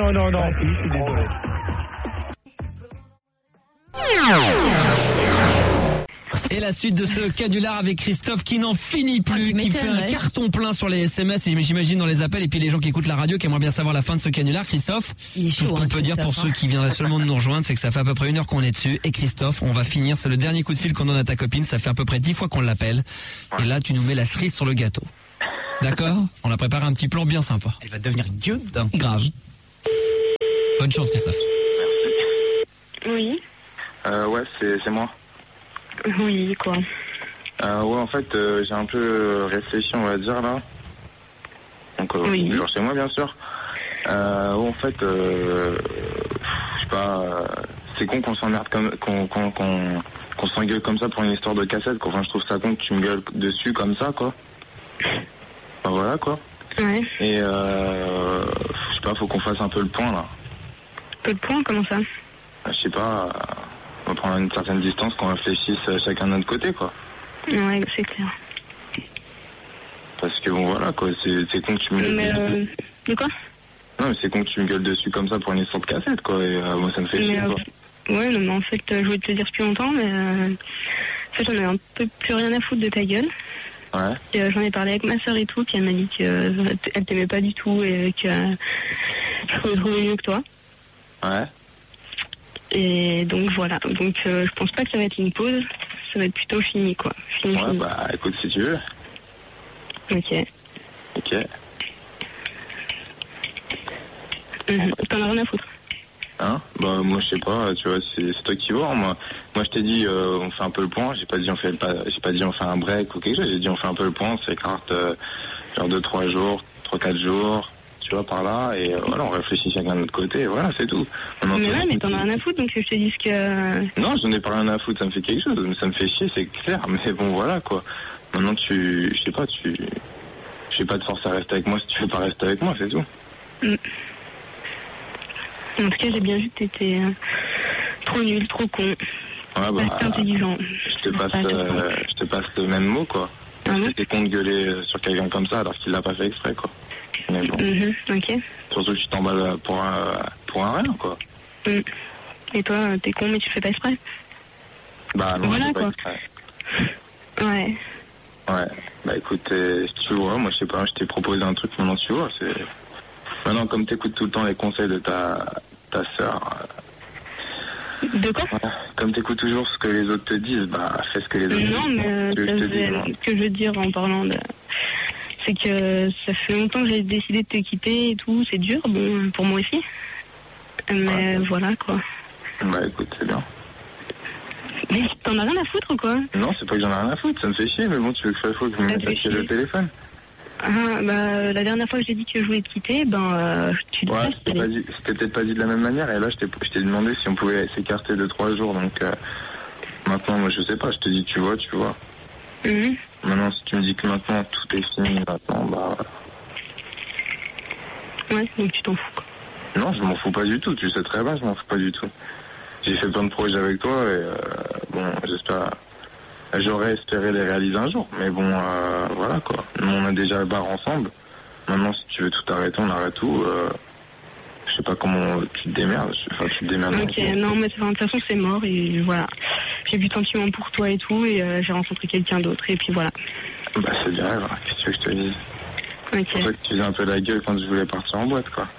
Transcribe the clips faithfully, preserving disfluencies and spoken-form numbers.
non, non, non. Ah, si, je suis désolé. Et la suite de ce canular avec Christophe qui n'en finit plus, ah, qui fait un ouais. carton plein sur les S M S et j'imagine dans les appels et puis les gens qui écoutent la radio qui aimeraient bien savoir la fin de ce canular. Christophe, il est chaud, tout ce qu'on hein, peut dire pour Christophe, ceux hein. qui viendraient seulement de nous rejoindre, c'est que ça fait à peu près une heure qu'on est dessus. Et Christophe, on va finir, c'est le dernier coup de fil qu'on donne à ta copine, ça fait à peu près dix fois qu'on l'appelle. Et là, tu nous mets la cerise sur le gâteau. D'accord? On a préparé un petit plan bien sympa. Elle va devenir gueule. Grave. Bonne chance, Christophe. Oui. Euh, ouais, c'est, c'est moi. Oui, quoi. Euh, ouais, en fait, euh, j'ai un peu réfléchi, on va dire, là. Donc, euh, oui. toujours chez moi, bien sûr. Euh, ouais, en fait, euh, je sais pas, euh, c'est con qu'on s'emmerde comme, qu'on, qu'on, qu'on, qu'on s'engueule comme ça pour une histoire de cassette, quoi. Enfin, je trouve ça con que tu me gueules dessus comme ça, quoi. Enfin, voilà, quoi. Ouais. Et, euh, je sais pas, faut qu'on fasse un peu le point, là. Peu de points, comment ça? Je sais pas, on va prendre une certaine distance, qu'on réfléchisse chacun de notre côté, quoi. Ouais, c'est clair. Parce que bon, voilà, quoi, c'est, c'est con que tu me gueules Mais dessus. euh, de quoi? Non, mais c'est con que tu me gueules dessus comme ça pour une histoire de cassette, quoi, et euh, moi ça me fait chier, mais, quoi. euh, Ouais, non, mais en fait, euh, je voulais te le dire depuis longtemps, mais euh, en fait, j'en ai un peu plus rien à foutre de ta gueule. Ouais. Et, euh, j'en ai parlé avec ma soeur et tout, puis elle m'a dit qu'elle elle t'aimait pas du tout et que euh, je pouvais trouver mieux que toi. Ouais. Et donc voilà, donc euh, je pense pas que ça va être une pause, ça va être plutôt fini, quoi. Fini, Ouais, fini. bah, écoute, si tu veux. Ok. Ok. Mmh. T'en as rien à foutre. Hein? Bah, moi, je sais pas, tu vois, c'est, c'est toi qui vois, moi. Moi, je t'ai dit, euh, on fait un peu le point, j'ai pas dit on fait pas, j'ai pas dit on fait un break ou quelque chose, j'ai dit on fait un peu le point, on s'écarte, euh, genre deux, trois jours, trois, quatre jours, tu vois, par là, et euh, voilà, on réfléchit chacun de notre côté, et voilà, c'est tout. On Mais entend- ouais, mais t'en as rien à foutre, donc je te dis ce que... Non, j'en ai pas rien à foutre, ça me fait quelque chose, mais ça me fait chier, c'est clair, mais bon, voilà, quoi. Maintenant, tu, je sais pas, tu, je sais pas te forcer à rester avec moi si tu veux pas rester avec moi, c'est tout. Mm. En tout cas, j'ai bien vu que t'étais euh, trop nul, trop con, Ouais, pas bah, assez intelligent. je te passe, euh, je te passe le même mot, quoi. Ah bon? C'était con de gueuler sur quelqu'un comme ça alors qu'il l'a pas fait exprès, quoi. Mais bon. Mhm, ok. Surtout que tu t'emballes pour un, pour un rien, quoi. Mm. Et toi, euh, t'es con, mais tu le fais pas exprès. Bah non, Voilà, c'est pas quoi. exprès. Ouais. Ouais. Bah écoute, euh, si tu vois, moi je sais pas, je t'ai proposé un truc, maintenant tu vois, c'est... Maintenant, comme t'écoutes tout le temps les conseils de ta, ta sœur, euh, De quoi? voilà. Comme t'écoutes toujours ce que les autres te disent, bah fais ce que les autres Non, disent. mais euh, Tu veux que ça je te faisait- dise, moi ce que je veux dire en parlant de... C'est que ça fait longtemps que j'ai décidé de te quitter et tout, c'est dur, bon, pour moi aussi. Mais Ouais. voilà, quoi. Bah écoute, c'est bien. Mais t'en as rien à foutre, quoi. Non, c'est pas que j'en ai rien à foutre, ça me fait chier, mais bon, tu veux que je fasse quoi, que je me Ça mette te à fait chier le chier. téléphone? Ah, bah, la dernière fois que j'ai dit que je voulais te quitter, ben, euh, tu te Ouais, laisses je t'ai pas dit, c'était peut-être pas dit de la même manière, et là, je t'ai, je t'ai demandé si on pouvait s'écarter de trois jours, donc, euh, maintenant, moi, je sais pas, je te dis, tu vois, tu vois. Mhm. Maintenant, si tu me dis que maintenant, tout est fini, maintenant, bah, Ouais, donc tu t'en fous, quoi. non, je m'en fous pas du tout, tu sais très bien, je m'en fous pas du tout. J'ai fait plein de projets avec toi, et, euh, bon, j'espère, j'aurais espéré les réaliser un jour, mais bon, euh, voilà, quoi. Nous, on a déjà le bar ensemble. Maintenant, si tu veux tout arrêter, on arrête tout, euh, je sais pas comment tu te démerdes, enfin, tu te démerdes. Ok, non, mais enfin, de toute façon, c'est mort et voilà. J'ai du sentiment pour toi et tout, et euh, j'ai rencontré quelqu'un d'autre, et puis voilà. Bah, c'est bien, alors, qu'est-ce que tu veux que je te dise? C'est Ok. pour ça que tu faisais un peu la gueule quand je voulais partir en boîte, quoi.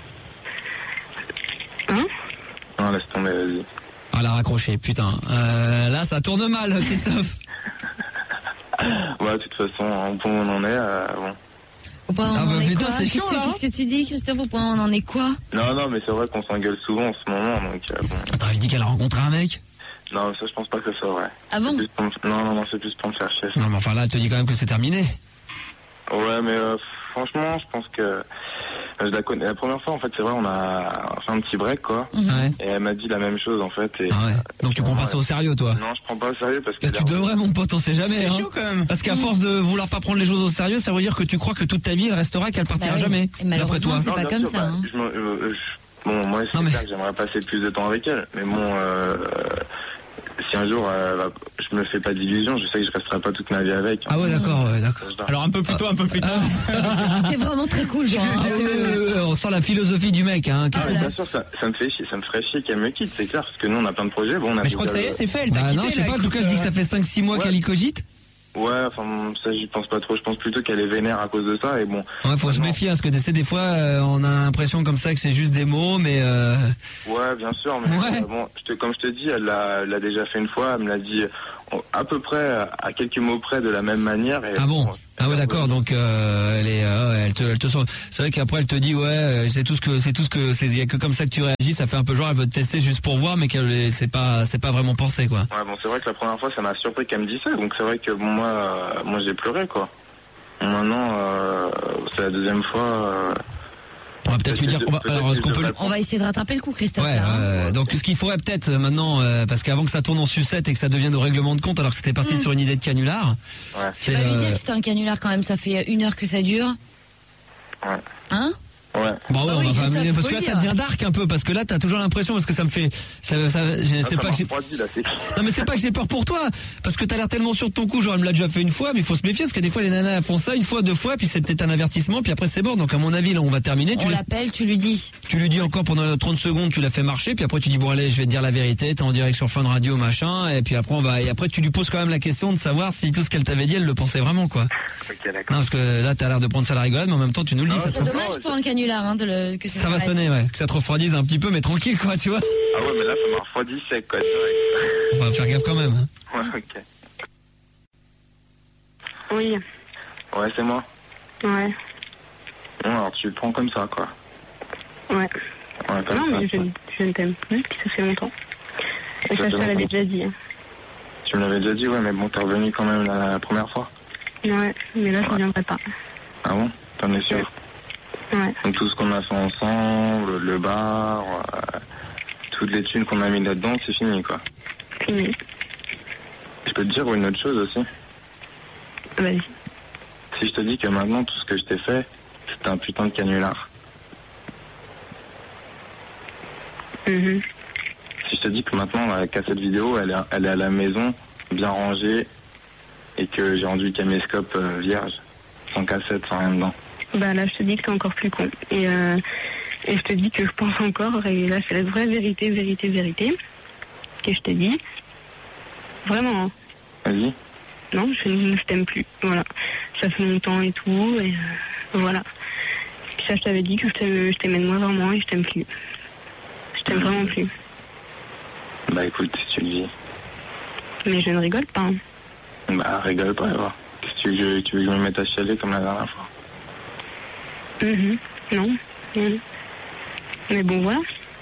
Hein? Non, laisse tomber, vas-y. Ah, la raccroché, putain. Euh, là, ça tourne mal, Christophe. Ouais, de toute façon, au point où on en est, euh, bon. Au point où Ah on bah, en est putain, quoi? c'est Qu'est-ce chaud, que- là, hein. qu'est-ce que tu dis, Christophe? Au point où on en est quoi? Non, non, mais c'est vrai qu'on s'engueule souvent en ce moment, donc, euh, bon. Attends, je dis qu'elle a rencontré un mec. Non, ça, je pense pas que ça soit vrai. Ah bon? C'est plus pour me- Non, non, non, c'est plus pour me faire chier. Non, mais enfin, là, elle te dit quand même que c'est terminé. Ouais, mais euh, franchement, je pense que euh, je la connais. La première fois, en fait, c'est vrai, on a fait un petit break, quoi. Ouais. Et elle m'a dit la même chose, en fait. Et, Ah ouais. Donc tu prends pas ça au sérieux, toi? Non, je prends pas au sérieux parce que... Bah, tu devrais, mon pote, on sait jamais. C'est Hein. chaud, quand même. Parce qu'à force de vouloir pas prendre les choses au sérieux, ça veut dire que tu crois que toute ta vie, elle restera, qu'elle partira Bah oui. jamais. Et D'après malheureusement, toi. c'est pas bien comme sûr, ça, bah, hein. je me- euh, je- Bon, moi, c'est Non, mais- clair que j'aimerais passer plus de temps avec elle. Mais bon, euh, si qu'un jour, euh, je me fais pas d'illusions, je sais que je resterai pas toute ma vie avec. Ah ouais, d'accord, ouais, d'accord. Alors un peu plus tôt, un peu plus tard. C'est vraiment très cool, genre. Ah, euh, on sent la philosophie du mec, hein. Ah, bien sûr, ça, ça me fait chier, ça me ferait chier qu'elle me quitte, c'est clair, parce que nous on a plein de projets. Bon, on a Mais je crois que ça y est, c'est fait, elle t'a Bah quitté. non, je sais là, pas, en tout écoute, cas, je dis que ça fait cinq six mois Ouais. qu'elle y cogite. Ouais, enfin, ça j'y pense pas trop, je pense plutôt qu'elle est vénère à cause de ça, et bon. Ouais, faut se non. méfier, parce que tu sais, des fois, euh, on a l'impression comme ça que c'est juste des mots, mais euh... Ouais, bien sûr, mais Ouais. euh, bon, je te, comme je te dis, elle l'a, elle l'a déjà fait une fois, elle me l'a dit euh, à peu près, à quelques mots près de la même manière. Et, Ah bon? bon, Ah ouais, d'accord, donc euh, elle est, euh, elle te, elle te sent. C'est vrai qu'après elle te dit ouais, euh, c'est tout ce que, c'est tout ce que, c'est, y a que comme ça que tu réagis. Ça fait un peu genre elle veut te tester juste pour voir, mais qu'elle, est- c'est pas, c'est pas vraiment pensé quoi. Ouais, bon, c'est vrai que la première fois, ça m'a surpris qu'elle me dise ça, donc c'est vrai que bon, moi, euh, moi j'ai pleuré quoi. Maintenant, euh, c'est la deuxième fois. Euh, On va peut-être lui dire. On va, Peut-être alors que ce qu'on je peut. devrais On va essayer de rattraper le coup, Christophe. Ouais, là, hein. euh, donc ce qu'il faudrait peut-être euh, maintenant, euh, parce qu'avant que ça tourne en sucette et que ça devienne au règlement de compte, alors que c'était parti Mm. sur une idée de canular, Ouais. c'est. Tu vas lui euh, dire que c'est un canular quand même, ça fait une heure que ça dure. Ouais. Hein? Ouais. Bon, ouais, Ah on oui, va c'est faire- ça, mais- faut parce que le là ça dire. devient dark un peu, parce que là t'as toujours l'impression, parce que ça me fait, ça, ça, je Ah, sais ça pas m'a que j'ai. refroidi, là, c'est- Non mais c'est pas que j'ai peur pour toi, parce que t'as l'air tellement sûr de ton coup, genre elle me l'a déjà fait une fois, mais il faut se méfier parce que des fois les nanas elles font ça une fois, deux fois, puis c'est peut-être un avertissement, puis après c'est bon. Donc à mon avis là on va terminer. Tu, On laisses- l'appelle, tu lui dis. tu lui dis encore pendant trente secondes, tu l'as fait marcher, puis après tu dis bon allez je vais te dire la vérité, t'es en direct sur Fun Radio machin, et puis après on va, et après tu lui poses quand même la question de savoir si tout ce qu'elle t'avait dit elle le pensait vraiment quoi. Ok, d'accord. Non parce que là t'as l'air de prendre ça à la rigolade, mais en même temps tu nous le dis, Ah, ça, te- C'est dommage pour un canular, hein, de le, que ça, ça va s'arrête. sonner, ouais, que ça te refroidisse un petit peu, mais tranquille quoi, tu vois. Ah ouais, mais là, ça m'a refroidi sec quoi, direct. On va faire gaffe quand même. Ouais, ok. Oui, Ouais, c'est moi. ouais, Bon, alors tu le prends comme ça quoi. ouais. Ouais, comme Non, ça. mais je, je ne t'aime plus, puis ça fait longtemps. Et Ça ça, fait je te l'avais longtemps. déjà dit. hein. Tu me l'avais déjà dit, ouais, mais bon, t'es revenu quand même la, la première fois. Ouais, mais là, je ne viendrai pas. Ah bon? T'en es sûr? Ouais. Donc tout ce qu'on a fait ensemble, le bar, euh, toutes les thunes qu'on a mis là-dedans, c'est fini quoi. Fini. Je peux te dire une autre chose aussi. Vas-y. Si je te dis que maintenant tout ce que je t'ai fait, c'était un putain de canular. Mhm. Si je te dis que maintenant la cassette vidéo, elle est, elle est à la maison, bien rangée, et que j'ai rendu le caméscope euh, vierge, sans cassette, sans rien dedans. Bah là, je te dis que t'es encore plus con. Et, euh, et je te dis que je pense encore, et là, c'est la vraie vérité, vérité, vérité, que je te dis. Vraiment, hein. Vas-y. Non, je ne t'aime plus. Voilà. Ça fait longtemps et tout, et euh, voilà. Puis ça, je t'avais dit que je t'aime- je t'aimais de moins en moins, et je t'aime plus. Je t'aime vraiment plus. Bah écoute, si tu le dis, Mais je ne rigole pas. hein. bah rigole pas, va. Qu'est-ce que tu veux, que je- tu veux que je me mette à chialer comme la dernière fois? Mhm. Non. Mhm. Mais bon, voilà.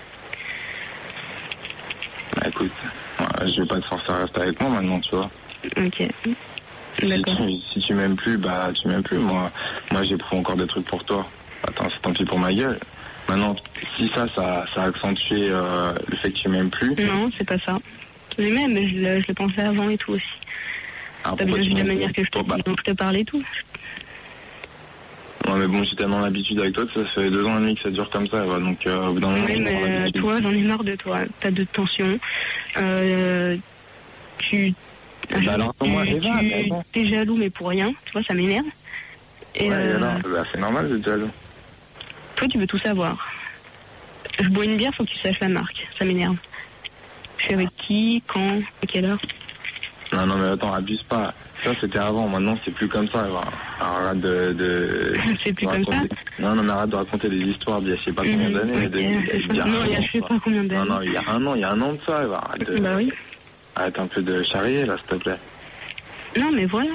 Bah écoute, ouais, je vais pas te forcer à rester avec moi maintenant, tu vois. Ok. Si D'accord. tu, si tu m'aimes plus, bah tu m'aimes plus. Moi, moi j'éprouve encore des trucs pour toi. Attends, c'est tant pis pour ma gueule. Maintenant, si ça, ça, ça a accentué euh, le fait que tu m'aimes plus. Non, c'est pas ça. Mais même, je le, je le pensais avant et tout aussi. ah, T'as pourquoi bien tu vu la m'aimes manière plus que je te Bon, bah, dis, donc je te parlais et tout. non mais bon, j'ai tellement l'habitude avec toi, ça fait deux ans et demi que ça dure comme ça. Ouais, donc euh, au bout d'un moment, Oui, on aura mais euh, l'habitude. toi, j'en ai marre de toi. T'as de tension. Euh, tu... Bah alors, tu, moi, Eva, tu- mais bon. t'es jaloux, mais pour rien. Tu vois, ça m'énerve. Et Ouais, et euh, alors, bah, c'est normal d'être jaloux. toi, tu veux tout savoir. Je bois une bière, faut que tu saches la marque. Ça m'énerve. Je suis avec qui, quand, à quelle heure. Non, non, mais attends, abuse pas. Ça, c'était avant. Maintenant, c'est plus comme ça. Eva. Alors, arrête de. de C'est plus de comme ça. raconter- Non, non, mais arrête de raconter des histoires d'il y a je sais pas combien Mhm, d'années. ok, de- c'est d'il y ça. a Non, un il y a an, je sais quoi. pas combien d'années. Non, non, il y a un an, il y a un an de ça, Eva. Arrête, de... Bah oui. arrête un peu de charrier, là, s'il te plaît. Non, mais voilà.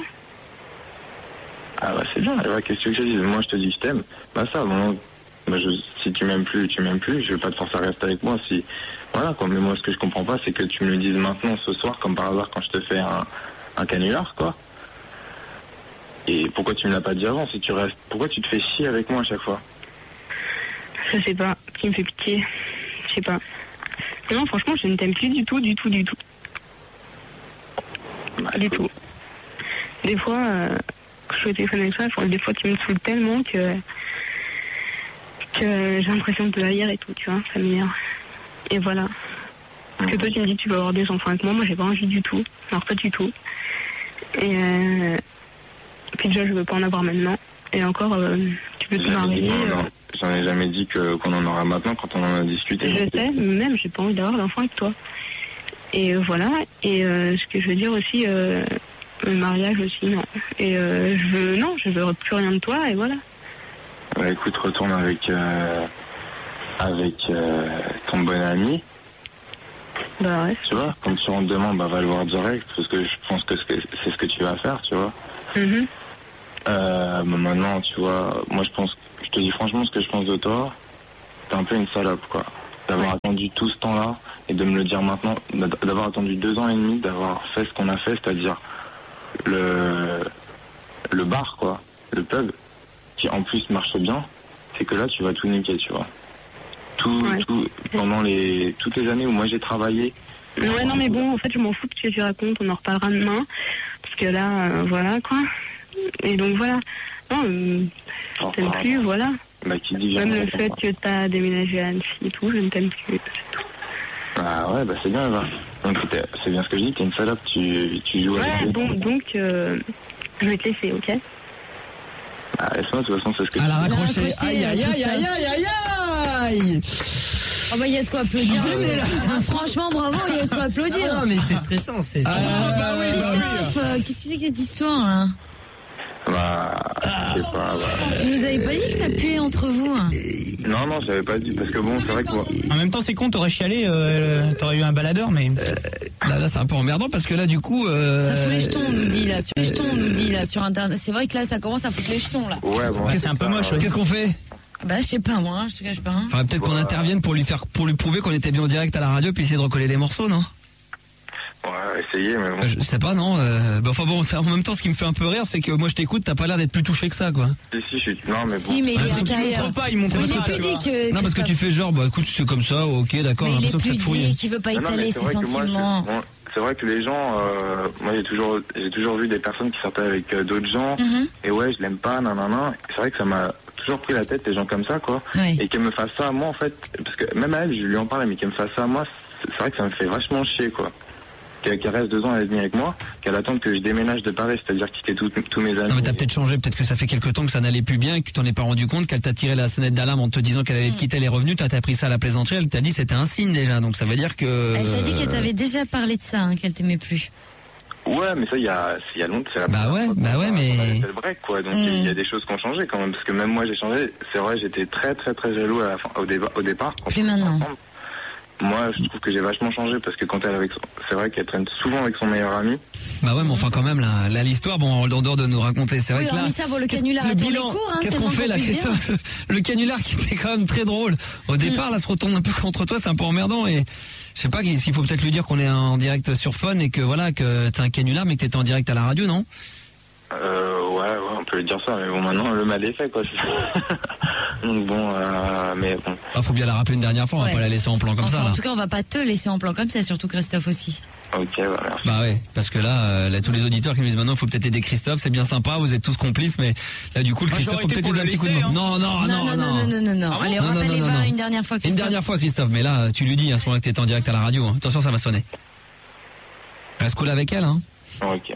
Ah bah c'est bien, Eva, qu'est-ce que tu veux que je te dise? Moi, je te dis que je t'aime. Bah ça, bon, bah, je... si tu m'aimes plus, tu m'aimes plus. Je vais pas te forcer à rester avec moi. Si Voilà, quoi. Mais moi, ce que je comprends pas, c'est que tu me le dises maintenant, ce soir, comme par hasard, quand je te fais un, un canular, quoi. Et pourquoi tu me l'as pas dit avant, si tu restes... Pourquoi tu te fais chier avec moi à chaque fois? Je sais pas. Qui me fait pitié. Je sais pas. Non, franchement, je ne t'aime plus du tout, du tout, du tout. Bah, Du écoute. tout. Des fois, euh, quand je suis au téléphone avec toi, enfin, des fois, tu me saoules tellement que, que j'ai l'impression de te haïr et tout, tu vois, ça m'énerve. Et voilà. Parce que toi, tu me dis que tu veux avoir des enfants avec moi. Moi, j'ai pas envie du tout. Alors, pas du tout. Et euh... puis déjà, je veux pas en avoir maintenant. Et encore, euh, tu peux te J'avais dit marier. que non, euh, non. J'en ai jamais dit que, qu'on en aura maintenant quand on en a discuté. Je sais, mais même, j'ai pas envie d'avoir d'enfants avec toi. Et euh, voilà. Et euh, ce que je veux dire aussi, euh, le mariage aussi, non. Et euh, je veux, non, je veux plus rien de toi, et voilà. Bah écoute, retourne avec, euh, avec euh, ton bon ami. Bah ouais. Tu vois, quand tu rentres demain, bah va le voir direct, parce que je pense que c'est ce que tu vas faire, tu vois. Mm-hmm. Euh, bah maintenant, tu vois, moi je pense, je te dis franchement ce que je pense de toi, t'es un peu une salope, quoi. D'avoir Ouais. attendu tout ce temps-là, et de me le dire maintenant, d'avoir attendu deux ans et demi, d'avoir fait ce qu'on a fait, c'est-à-dire le, le bar, quoi, le pub, qui en plus marche bien, c'est que là tu vas tout niquer, tu vois. Tout, Ouais. tout, pendant les, toutes les années où moi j'ai travaillé. Ouais, non, mais bon, en fait, je m'en fous de ce que tu racontes, on en reparlera demain. Parce que là, euh, voilà, quoi. Et donc, voilà. Non, euh, je Enfin, t'aime plus, voilà. Bah, qui dit Même jamais le fait ça. que t'as déménagé à Annecy et tout, je ne t'aime plus, c'est tout. Ah ouais, bah c'est bien, Eva. Donc t'es- c'est bien ce que je dis, t'es une salope, tu, tu joues Ouais, avec. bon, donc, euh, je vais te laisser, ok? Ah, laisse-moi, de toute façon, c'est ce que Elle a Elle a raccroché. raccroché, Aïe, aïe, aïe, aïe, aïe, aïe, aïe. Oh bah il y a de quoi applaudir. Gêné, là. Ah, franchement, bravo, il y a de quoi applaudir. Ah non, mais c'est stressant, c'est Ah, bah oui, bah oui. Christophe, euh, qu'est-ce que c'est que cette histoire là? Bah, je sais pas, bah. Tu nous avais pas dit que ça puait entre vous hein? Non, non, j'avais pas dit, parce que bon, c'est vrai que moi. En même temps, c'est con, t'aurais chialé, euh, t'aurais eu un baladeur, mais. Là, là c'est un peu emmerdant parce que là, du coup. Euh... Ça fout les jetons, on nous dit là. Sur les jetons, on nous dit là sur internet. C'est vrai que là, ça commence à foutre les jetons là. Ouais, bon. Ouais, c'est un peu ça, moche, ouais. Qu'est-ce qu'on fait? Bah je sais pas moi, je te cache pas. Hein. Faudrait peut-être qu'on intervienne pour lui faire, pour lui prouver qu'on était bien en direct à la radio, puis essayer de recoller les morceaux, non? Ouais, essayez, mais bon. Euh, Je sais pas, non. Euh, bah, enfin bon, c'est- en même temps, ce qui me fait un peu rire, c'est que moi je t'écoute, t'as pas l'air d'être plus touché que ça, quoi. Si, si, je suis. Non, mais bon. Si, mais il est Il intérieur. montre pas, il montre Oui, il pas. est tu vois. pudique. Non, parce que tu fais genre, bah écoute, c'est comme ça, ok, d'accord, Mais j'ai il est l'impression que ça te fouille. pudique, il veut pas Non, non, mais étaler c'est ses vrai que moi, sentiments. c'est- bon, c'est vrai que les gens, euh, moi j'ai toujours, j'ai toujours vu des personnes qui sortaient avec euh, d'autres gens, Mhm. et ouais, je l'aime pas, nanana. C'est vrai que ça m'a toujours pris la tête, les gens comme ça, quoi. Ouais. Et qu'elle me fasse ça à moi, en fait, parce que même à elle, je lui en parlais, mais qu'elle me fasse ça à moi, c'est c'est vrai que ça me fait vachement chier, quoi. Qu'elle qu'elle reste deux ans à être avec moi, qu'elle attende que je déménage de Paris, c'est-à-dire quitter tous tous mes amis. Non mais t'as peut-être changé, peut-être que ça fait quelques temps que ça n'allait plus bien et que tu t'en es pas rendu compte, qu'elle t'a tiré la sonnette d'alarme en te disant qu'elle allait te quitter les revenus, toi t'as pris ça à la plaisanterie, elle t'a dit c'était un signe déjà, donc ça veut dire que... Elle t'a dit qu'elle t'avait déjà parlé de ça, hein, qu'elle t'aimait plus. Ouais, mais ça, il y a, il y a longtemps. c'est la Bah première ouais, fois qu'on bah a- ouais, mais- qu'on avait fait le break, quoi. Donc, il Mm. y a des choses qui ont changé quand même. Parce que même moi, j'ai changé. C'est vrai, j'étais très, très, très jaloux à la fin, au, déba- au départ. quand Plus on était maintenant. ensemble. Moi, je trouve que j'ai vachement changé parce que quand elle est avec son... C'est vrai qu'elle traîne souvent avec son meilleur ami. Bah ouais, mais enfin quand même, là, là, l'histoire, bon, en dehors de nous raconter, c'est vrai Oui, que là... hormis ça, bon, le canular le a tourné bilan, court, hein, qu'est-ce c'est le qu'on moins fait là, qu'on puisse dire. Christophe? Le canular qui était quand même très drôle. Au départ, là, se retourne un peu contre toi, c'est un peu emmerdant et... Je sais pas, il faut peut-être lui dire qu'on est en direct sur Fun et que voilà, que t'es un canular mais que t'étais en direct à la radio, non? Euh, ouais, ouais, on peut lui dire ça. Mais bon, maintenant, le mal est fait, quoi. Donc bon, euh, mais bon. Ah, faut bien la rappeler une dernière fois, on Ouais. va pas la laisser en plan comme Enfin, ça, là. en tout cas, on va pas te laisser en plan comme ça, surtout Christophe aussi. Ok, bah, merci. Bah ouais, parce que là, euh, là tous les auditeurs qui me disent maintenant, faut peut-être aider Christophe, c'est bien sympa, vous êtes tous complices, mais là du coup, le Moi, Christophe, j'aurais faut été peut-être pour lui donner un le petit coup de laisser, main. hein. Non, non, non, non, non, non, non, non, non. Ah bon Allez, Non, non, rappelle non, non, Eva non. une dernière fois, Une Christophe. dernière fois, Christophe, mais là, tu lui dis à ce moment-là que t'étais en direct à la radio. hein. Attention, ça va sonner. Reste cool avec elle, hein. Ok.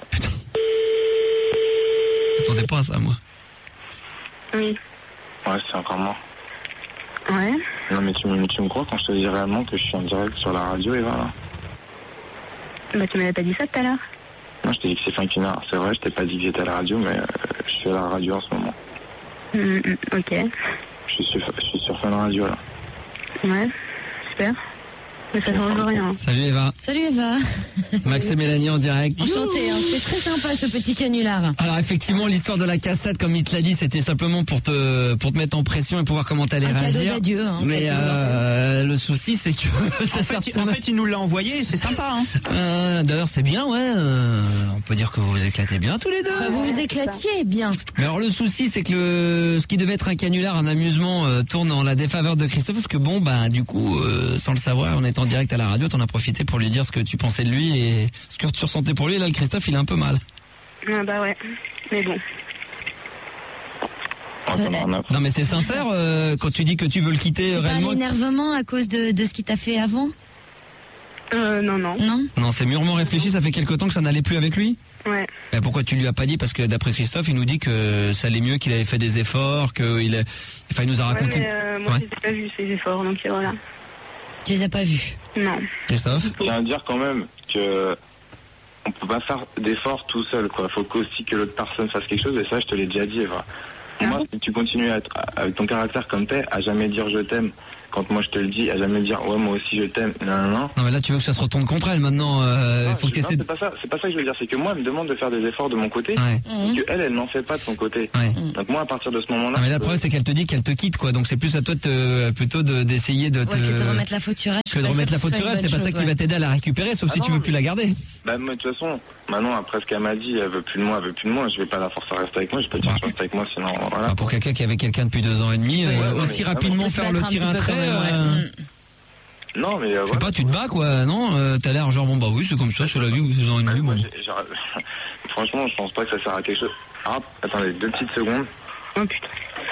J'attendais pas à ça, moi. Oui. Ouais, c'est encore moi. Ouais. Non, mais tu, me- tu me crois quand je te dis réellement que je suis en direct sur la radio, Eva, là? Bah, tu m'avais pas dit ça tout à l'heure. Non, je t'ai dit que c'est fin canard. C'est vrai, je t'ai pas dit que j'étais à la radio, mais euh, je suis à la radio en ce moment. Mm, mm, ok. Je suis sur, je suis sur Fun Radio, là. Ouais. Super. Mais ça change rien. Salut Eva. Salut Eva. Max et Mélanie en direct. Enchanté, hein, c'était très sympa ce petit canular. Alors effectivement, l'histoire de la cassette, comme il te l'a dit, c'était simplement pour te pour te mettre en pression et pour voir comment t'allais Un cadeau réagir. d'adieu, hein, en Mais quelque sorte. euh, le souci, c'est que ça En fait, en fait, il nous l'a envoyé, c'est sympa, hein. Euh, D'ailleurs, c'est bien, ouais. euh, on peut dire que vous vous éclatez bien tous les deux. Enfin, vous vous éclatiez bien. Mais alors le souci, c'est que le ce qui devait être un canular, un amusement, euh, tourne en la défaveur de Christophe, parce que bon, bah du coup, euh, sans le savoir, on est en direct à la radio, t'en as profité pour lui dire ce que tu pensais de lui et ce que tu ressentais pour lui. Et là, le Christophe, il est un peu mal. Ah bah ouais. Mais bon. Oh, ça m'en a- Non, mais c'est sincère euh, quand tu dis que tu veux le quitter C'est euh, pas réellement. l'énervement à cause de, de ce qu'il t'a fait avant? Euh, non, non. Non. Non, c'est mûrement réfléchi, ça fait quelque temps que ça n'allait plus avec lui? Ouais. Mais pourquoi tu lui as pas dit? Parce que d'après Christophe, il nous dit que ça allait mieux, qu'il avait fait des efforts, qu'il a... enfin, il nous a Ouais, raconté. mais euh, moi, Ouais. je n'ai pas vu ces efforts, donc euh, voilà. Tu les as pas vus? Non. Christophe? Je tiens à dire quand même que on peut pas faire d'efforts tout seul, quoi. Faut aussi que l'autre personne fasse quelque chose, et ça, je te l'ai déjà dit, Eva. Moi, si tu continues à être avec ton caractère comme t'es, à jamais dire je t'aime, quand moi je te le dis, à jamais dire ouais, moi aussi je t'aime, non, non, non. Non, mais là, tu veux que ça se retourne contre elle maintenant. Euh, Non, faut que je- tu non, essaies c'est pas ça, c'est pas ça que je veux dire, c'est que moi, elle me demande de faire des efforts de mon côté, Ouais. Mhm. et que elle, elle n'en fait pas de son côté. Ouais. Donc moi, à partir de ce moment-là, Non, mais là, je le peux- problème, c'est qu'elle te dit qu'elle te quitte, quoi. Donc, c'est plus à toi de te, plutôt de, d'essayer de te. Ouais, que de remettre la faute sur elle. que de remettre la faute sur elle, c'est pas ça qui va t'aider à la récupérer, sauf Ah si tu non, veux plus la garder. Bah, moi, de toute façon, maintenant, après ce qu'elle m'a dit, elle veut plus de moi, elle veut plus de moi, je vais pas la forcer à rester avec moi, je peux dire reste avec moi, sinon, voilà. Enfin, pour quelqu'un qui avait quelqu'un depuis deux ans et demi, euh, Ouais, ouais, aussi mais- rapidement On peut se faire le battre un tir petit un peu trait. quand même, ouais. euh, Mm. Non, mais, euh, Je sais voilà. pas, tu te bats, quoi, non? Euh, T'as l'air genre, bon, bah oui, c'est comme ça, c'est la vie, ou deux ans et demi, Moi, bon. j'ai- j'ai- franchement, je pense pas que ça sert à quelque chose. Ah, attendez, deux petites secondes. Oh putain.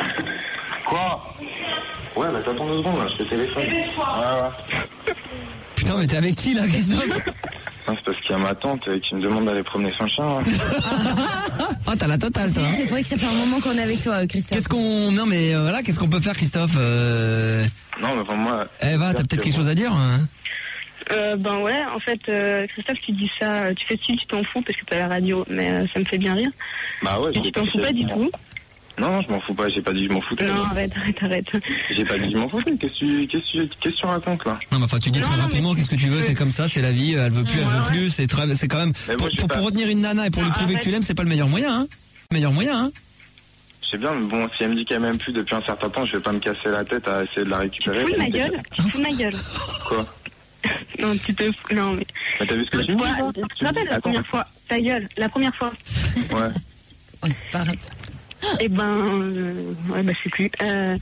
Quoi? Ouais, bah t'attends deux secondes, là, je te téléphone. Ouais, ouais. Putain, mais t'es avec qui, là, Christophe? Non, c'est parce qu'il y a ma tante euh, qui me demande d'aller promener son chien, là. Ah, t'as la totale, ça. hein. C'est vrai que ça fait un moment qu'on est avec toi, Christophe. Qu'est-ce qu'on, non, mais euh, voilà, qu'est-ce qu'on peut faire, Christophe? Euh... Non, mais enfin, moi... Eva, t'as peut-être quelque chose à dire, hein? Euh, ben ouais, en fait, euh, Christophe, tu dis ça, euh, tu fais si tu t'en fous parce que t'as la radio, mais euh, ça me fait bien rire. Bah ouais, Mais j'ai tu t'en fous pas du tout. Non, non, je m'en fous pas, j'ai pas dit que je m'en foutais. Non, arrête, arrête, arrête. J'ai pas dit que je m'en foutais, qu'est-ce que tu, qu'est-ce que tu, qu'est-ce que tu racontes, là? Non, mais enfin, tu dis Non, très non, rapidement, mais- qu'est-ce que tu veux, c'est comme ça, c'est la vie, elle veut plus, elle veut Ouais, plus, c'est très, c'est quand même, Mais pour, moi, je pour, vais pour pas- retenir une nana et pour lui Non, prouver que arrête. tu l'aimes, c'est pas le meilleur moyen, hein? Meilleur moyen, hein? Je sais bien, mais bon, si elle me dit qu'elle m'aime plus depuis un certain temps, je vais pas me casser la tête à essayer de la Tu te récupérer. fous de ma Elle me gueule Tu te fous de ma gueule dit- Quoi? Non, tu te fous. Non, mais. Mais t'as vu ce que tu me dis, Ouais, toi? tu te rappelles la Attends. première fois Ta gueule, la première fois. Ouais. Ouais, c'est pareil. Eh ben. euh, ouais, bah, je sais plus. Euh.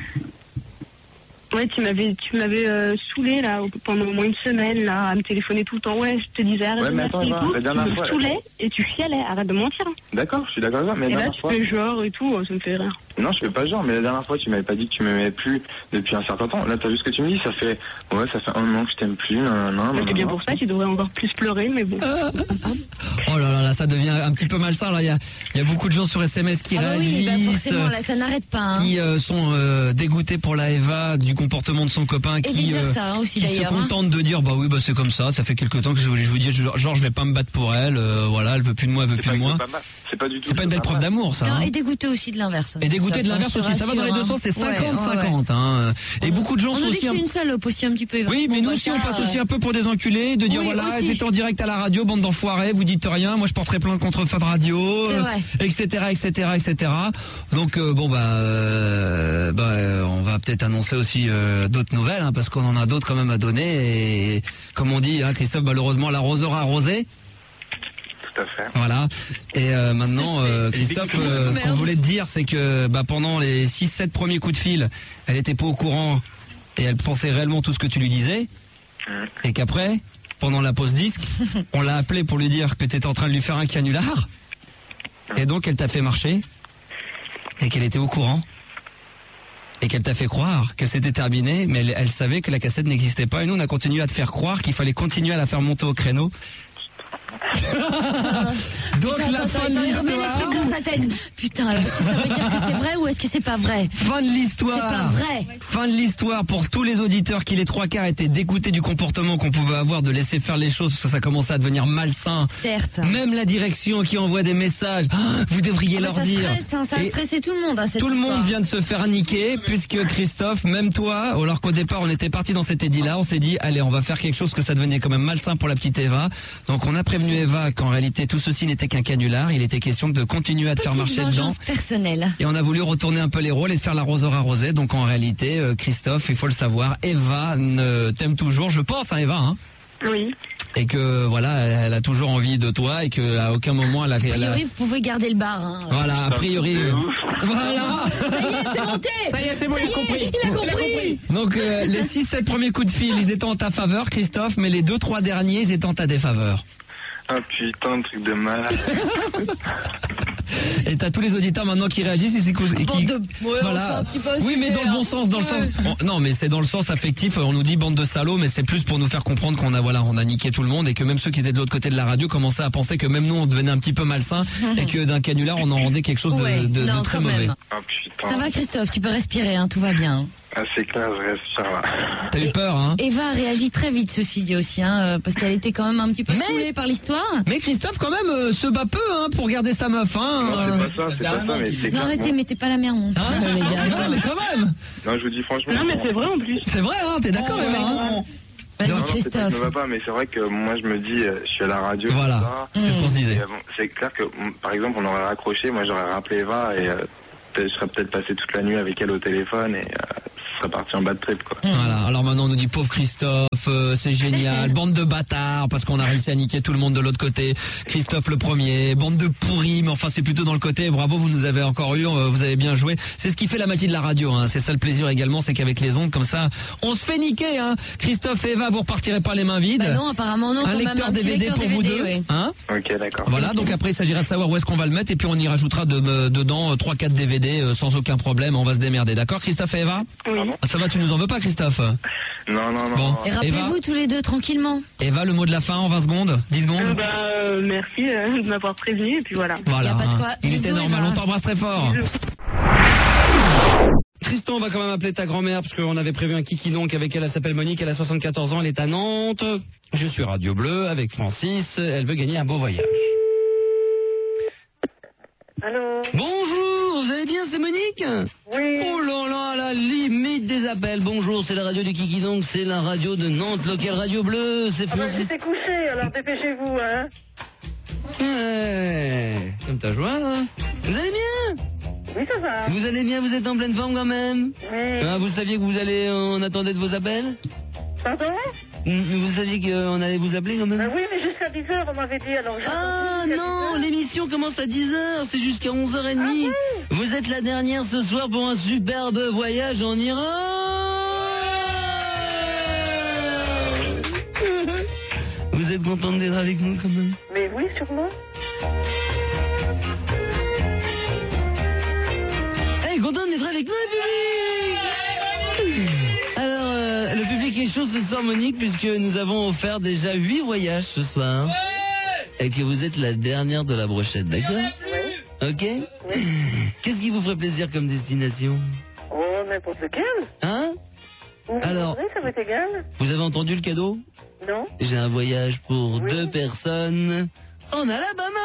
Ouais, tu m'avais, tu m'avais euh, saoulé là pendant au moins une semaine là à me téléphoner tout le temps. Ouais, je te disais arrête Ouais, de mais m'appeler attends, et tout. la Tu dernière me fois, là. saoulais et tu chialais. Arrête de mentir. D'accord, je suis d'accord avec ça, mais la Et là, dernière tu fois... fais genre et tout, ça me fait rire. Non, je fais pas genre, mais la dernière fois, tu m'avais pas dit que tu m'aimais plus depuis un certain temps. Là, t'as vu ce que tu me dis? Ça fait, ouais, ça fait un an que je t'aime plus, non, non, Bah, non. c'est bien pour ça, tu devrais encore plus pleurer, mais bon. Oh là là là, ça devient un petit peu malsain, là, il y a, il y a beaucoup de gens sur S M S qui Ah bah oui, réagissent. bah forcément, là, ça n'arrête pas. Hein. Qui euh, sont euh, dégoûtés pour la Eva du comportement de son copain, Et qui, vice euh, versa, hein, aussi qui se d'ailleurs. Hein. contentent de dire bah oui bah c'est comme ça, ça fait quelque temps que je, je vous dis genre, genre je vais pas me battre pour elle, euh, voilà, elle veut plus de moi, elle veut C'est plus pas, de moi. c'est pas mal. C'est pas du tout. C'est pas une belle preuve d'amour, ça. Non, hein. et dégoûté aussi de l'inverse. Et dégoûté de l'inverse aussi, ça va dans les deux sens, c'est cinquante cinquante. Hein. Et beaucoup de gens On sont nous dit aussi que un... c'est une salope aussi un petit peu. Oui, mais Bon, nous bah, aussi ça, on passe euh, aussi un peu pour des enculés, de dire Oui, voilà, aussi. j'étais en direct à la radio, bande d'enfoirés, vous dites rien, moi je porterai plainte contre Fab Radio, C'est euh, vrai. et cetera, et cetera, et cetera. Donc euh, bon bah, euh, bah euh, on va peut-être annoncer aussi euh, d'autres nouvelles, hein, parce qu'on en a d'autres quand même à donner. Et comme on dit, hein, Christophe, malheureusement l'arroseur a arrosé. Tout à fait. Voilà. Et euh, maintenant, euh, Christophe, euh, ce qu'on Merde. voulait te dire, c'est que bah, pendant les six sept premiers coups de fil, elle était pas au courant et elle pensait réellement tout ce que tu lui disais. Et qu'après, pendant la pause disque, on l'a appelé pour lui dire que tu étais en train de lui faire un canular. Et donc, elle t'a fait marcher et qu'elle était au courant. Et qu'elle t'a fait croire que c'était terminé, mais elle, elle savait que la cassette n'existait pas. Et nous, on a continué à te faire croire qu'il fallait continuer à la faire monter au créneau. Donc Putain, la attends, fin attends, de il remet les l'histoire. trucs dans sa tête. Putain, alors est-ce que ça veut dire que c'est vrai ou est-ce que c'est pas vrai? Fin de C'est l'histoire. pas vrai. Fin de l'histoire pour tous les auditeurs qui les trois quarts étaient dégoûtés du comportement qu'on pouvait avoir de laisser faire les choses parce que ça commençait à devenir malsain. Certes. Même la direction qui envoie des messages, ah, vous devriez Ah bah, leur ça dire. stresse, hein, ça a Et stressé tout le monde, hein, cette tout le histoire. monde vient de se faire niquer puisque Christophe, même toi, alors qu'au départ on était parti dans cet édit-là, on s'est dit allez on va faire quelque chose que ça devenait quand même malsain pour la petite Eva. Donc on a prévenu Eva qu'en réalité tout ceci n'était qu'un canular, il était question de continuer à te faire Petite marcher dedans. vengeance personnelle. Et on a voulu retourner un peu les rôles et de faire l'arroseur arrosé. Donc en réalité, euh, Christophe, il faut le savoir, Eva ne t'aime toujours, je pense, hein, Eva, hein, Oui. et que voilà, elle a toujours envie de toi et que à aucun moment elle a, A elle a- priori, vous pouvez garder le bar. Hein. voilà, a priori, euh, voilà. Ça y est, c'est monté. Ça y est, c'est bon, Ça il a y est, compris. Il a compris. Donc euh, les six sept premiers coups de fil, ils étaient en ta faveur, Christophe, mais les deux trois derniers, ils étaient en ta défaveur. Ah putain, truc de malade. Et t'as tous les auditeurs maintenant qui réagissent et, et qui... De... Ouais, voilà. Enfin, oui, mais dans le bon sens, dans le ouais. sens. On... Non, mais c'est dans le sens affectif. On nous dit bande de salauds, mais c'est plus pour nous faire comprendre qu'on a voilà, on a niqué tout le monde et que même ceux qui étaient de l'autre côté de la radio commençaient à penser que même nous on devenait un petit peu malsain et que d'un canular on en rendait quelque chose de, ouais, de, non, de très quand mauvais. même. Ah putain. Ça va Christophe, tu peux respirer, hein, tout va bien. Ah c'est clair, je respire là. T'as eu peur, hein? Eva a réagi très vite, ceci dit aussi, hein, parce qu'elle était quand même un petit peu Mais- saoulée par l'histoire. Mais Christophe quand même euh, se bat peu hein, pour garder sa meuf. Hein, Non, euh. c'est pas ça, c'est pas ça, mais c'est Non clair. arrêtez, bon. mettez pas la merde non plus, Hein les gars. Non, mais quand même. Non, je vous dis franchement. Non, mais c'est vrai en plus. C'est vrai, hein, t'es d'accord, Eva, hein? Vas-y Non, non, c'est pas que je Christophe. me bats pas, mais c'est vrai que moi je me dis, euh, je suis à la radio. Voilà, tout ça, c'est ce qu'on se et, disait. euh, bon, c'est clair que, mm, par exemple, on aurait raccroché, moi j'aurais rappelé Eva et euh, peut-être- je serais peut-être passé toute la nuit avec elle au téléphone et euh, ce serait parti en bad trip quoi. Voilà, alors maintenant on nous dit pauvre Christophe, euh, c'est génial, bande de bâtards parce qu'on a réussi à niquer tout le monde de l'autre côté, Christophe le premier, bande de pourris, mais enfin c'est plutôt dans le côté, bravo vous nous avez encore eu, euh, vous avez bien joué, c'est ce qui fait la magie de la radio, hein. C'est ça le plaisir également, c'est qu'avec les ondes comme ça, on se fait niquer, hein. Christophe et Eva, vous repartirez pas les mains vides, Bah non, apparemment non, un quand même lecteur un petit D V D lecteur pour vous D V D, deux, ouais. hein. Ok, d'accord. Voilà, donc après il s'agira de savoir où est-ce qu'on va le mettre et puis on y rajoutera de, euh, dedans trois quatre D V D euh, sans aucun problème, on va se démerder, d'accord Christophe et Eva? Oui. Ah, ça va, tu nous en veux pas Christophe? Non, non, non. Bon. Et rappelez-vous tous les deux tranquillement. Eva, le mot de la fin en vingt secondes, dix secondes. Euh, bah, euh, merci euh, de m'avoir prévenu et puis voilà. Voilà, Y a pas de hein. quoi. Il Bisous, était normal, Eva. on t'embrasse très fort. Bisous. Tristan, on va quand même appeler ta grand-mère parce qu'on avait prévu un kiki donc avec elle, elle s'appelle Monique, elle a soixante-quatorze ans, elle est à Nantes. Je suis Radio Bleu avec Francis, elle veut gagner un beau voyage. Allô? Bonjour, vous allez bien, c'est Monique? Oui. Oh là là, la limite des appels. Bonjour, c'est la radio du Kiki donc, c'est la radio de Nantes, locale Radio Bleu, c'est Ah ben, Francis. j'étais couché, alors dépêchez-vous, hein. Ouais, comme ta joie, hein. Vous allez bien? Oui, ça va. Vous allez bien, vous êtes en pleine forme quand même? Oui. Ah, vous saviez que vous allez, on attendait de vos appels? Pardon? Vous saviez qu'on allait vous appeler quand même? Ben oui, mais jusqu'à dix heures, on m'avait dit, alors j'ai Ah attendu jusqu'à non, dix heures. l'émission commence à dix heures, c'est jusqu'à onze heures trente. Ah bon? Vous êtes la dernière ce soir pour un superbe voyage en Iran. Vous êtes contente d'être avec nous quand même? Mais oui, sûrement. Hey, contente d'être avec nous, le public. Alors, euh, le public est chaud ce soir, Monique, puisque nous avons offert déjà huit voyages ce soir. Et que vous êtes la dernière de la brochette, d'accord? Oui. Ok? Qu'est-ce qui vous ferait plaisir comme destination? Oh, n'importe quel. Hein? Vous me Alors- demandez, ça m'est égal. Vous avez entendu le cadeau? Non? J'ai un voyage pour Oui. deux personnes en Alabama.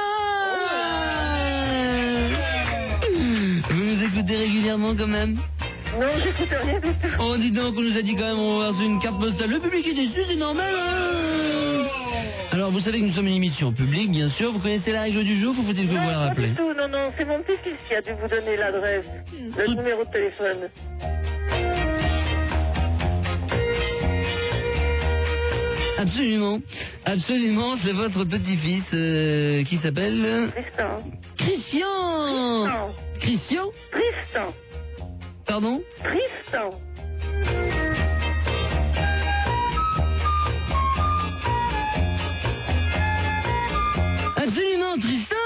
Vous nous écoutez régulièrement quand même? Non, j'écoute rien du tout. Oh, dis donc, on nous a dit quand même on va faire une carte postale. Le public est déçu, c'est normal. Hein. Alors, vous savez que nous sommes une émission publique, bien sûr. Vous connaissez la règle du jeu, ou faut-il que vous Non, la pas rappelez? du tout. Non, non, c'est mon petit-fils qui a dû vous donner l'adresse, le Tout- numéro de téléphone. Absolument, absolument, c'est votre petit-fils euh, qui s'appelle Tristan. Christian. Non. Christian? Tristan. Pardon? Tristan. Absolument, Tristan.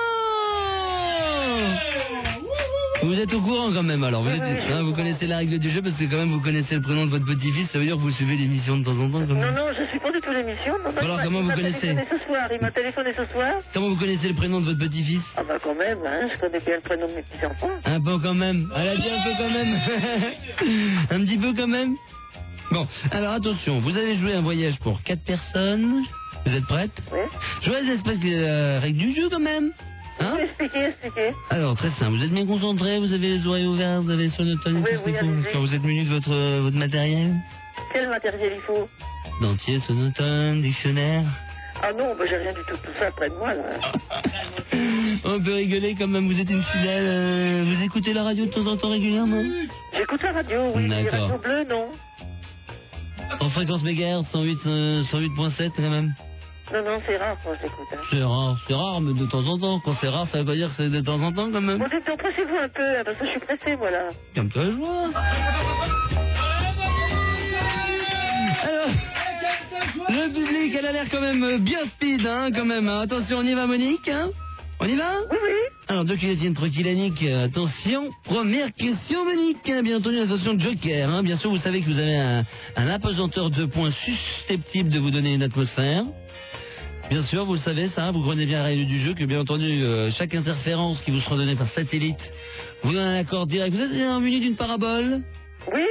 Vous êtes au courant quand même alors, vous, êtes, hein, vous connaissez la règle du jeu parce que quand même vous connaissez le prénom de votre petit-fils, ça veut dire que vous suivez l'émission de temps en temps quand Non, même. non, je suis pas du tout l'émission. Non, non, Alors, il m'a- comment il vous m'a connaissez téléphoné ce soir. Il m'a téléphoné ce soir. Comment vous connaissez le prénom de votre petit-fils? Ah bah quand même, hein, je connais bien le prénom de mes petits-enfants. Un peu quand même, elle a dit un peu quand même. Un petit peu quand même. Bon, alors attention, vous allez jouer un voyage pour quatre personnes, vous êtes prête? Oui. Je vous laisse expliquer la règle du jeu quand même. Hein? Expliquez, expliquez. Alors, très simple, vous êtes bien concentré, vous avez les oreilles ouvertes, vous avez le sonotone, Oui, tout ce oui, qu'il faut. allez-y. Quand vous êtes muni de votre, votre matériel? Quel matériel il faut? Dentier, sonotone, dictionnaire. Ah non, bah j'ai rien du tout tout ça près de moi, là. On peut rigoler quand même, vous êtes une fidèle. euh, vous écoutez la radio de temps en temps régulièrement? J'écoute la radio, oui. mais D'accord. Radio Bleu, non. En fréquence mégahertz, cent huit, euh, cent huit virgule sept quand même. Non, non, c'est rare quand j'écoute. Hein. C'est rare, c'est rare, mais de temps en temps. Quand c'est rare, ça veut pas dire que c'est de temps en temps quand même. Bon, dites donc, pressez-vous un peu, hein, parce que je suis pressée, voilà. Comme toi, je vois. Alors, le public, elle a l'air quand même bien speed, hein, quand même. Hein. Attention, on y va, Monique, hein? On y va? Oui, oui. Alors, deux Canadiennes tranquilles, Annick. Attention, première question, Monique. Bien entendu, l'association Joker. Hein. Bien sûr, vous savez que vous avez un, un apesanteur de points susceptible de vous donner une atmosphère. Bien sûr, vous le savez, ça, vous connaissez bien la règle du jeu, que bien entendu, euh, chaque interférence qui vous sera donnée par satellite, vous donne un accord direct. Vous êtes en muni d'une parabole? Oui.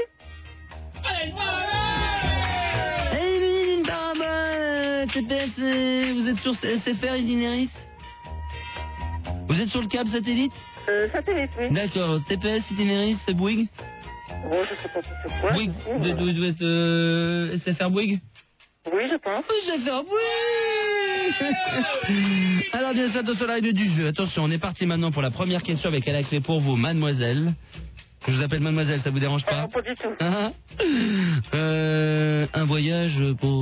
Allez, muni d'une parabole. T P S, euh, vous êtes sur S F R, Itinéris? Vous êtes sur le câble satellite? Euh, satellite, oui. D'accord, T P S, Itinéris, c'est Bouygues? Bon, je sais pas si c'est quoi. Bouygues, vous êtes, vous êtes euh, S F R Bouygues? Oui, je pense. S F R Bouygues. Alors bien sûr, attention à la règle du jeu. Attention, on est parti maintenant pour la première question avec la clé pour vous, mademoiselle. Je vous appelle mademoiselle, ça vous dérange pas? Non, pas du tout. Hein? euh, Un voyage pour...